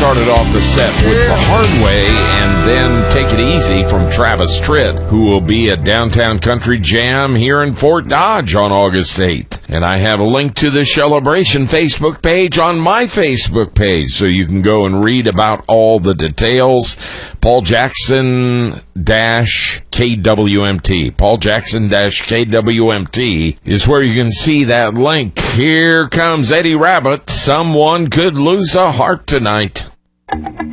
started off the set with The Hard Way and then Take It Easy from Travis Tritt, who will be at Downtown Country Jam here in Fort Dodge on August 8th. And I have a link to the Celebration Facebook page on my Facebook page, so you can go and read about all the details. Paul Jackson-KWMT. Paul Jackson-KWMT is where you can see that link. Here comes Eddie Rabbitt. Someone could lose a heart tonight.